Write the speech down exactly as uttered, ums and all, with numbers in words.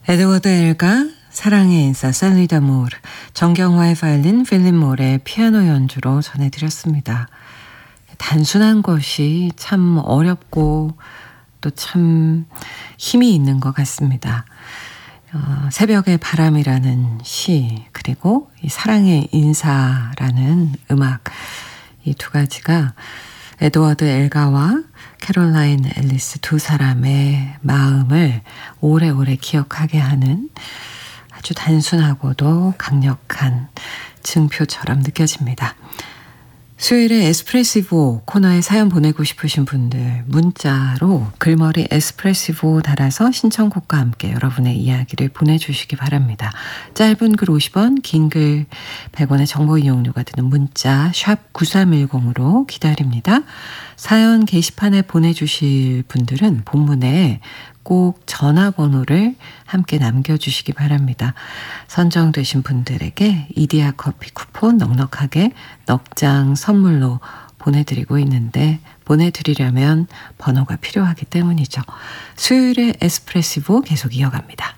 에드워드 엘가, 사랑의 인싸 셀리 다모르, 정경화의 바이올린, 필립 몰의 피아노 연주로 전해드렸습니다. 단순한 것이 참 어렵고 또 참 힘이 있는 것 같습니다. 어, 새벽의 바람이라는 시, 그리고 이 사랑의 인사라는 음악, 이 두 가지가 에드워드 엘가와 캐롤라인 앨리스 두 사람의 마음을 오래오래 기억하게 하는 아주 단순하고도 강력한 증표처럼 느껴집니다. 수요일에 에스프레시보 코너에 사연 보내고 싶으신 분들 문자로 글머리 에스프레시보 달아서 신청곡과 함께 여러분의 이야기를 보내주시기 바랍니다. 짧은 글 오십 원, 긴 글 백 원의 정보 이용료가 드는 문자 샵 구삼일공으로 기다립니다. 사연 게시판에 보내주실 분들은 본문에 꼭 전화번호를 함께 남겨주시기 바랍니다. 선정되신 분들에게 이디야 커피 쿠폰 넉넉하게 넉 장 선물로 보내드리고 있는데 보내드리려면 번호가 필요하기 때문이죠. 수요일에 에스프레시보 계속 이어갑니다.